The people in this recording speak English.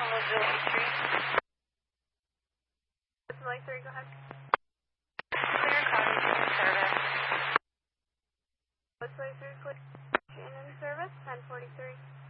Elizabeth Street. Light 3, go ahead. Clear cottage in service. Light 3, clear. In service, 1043.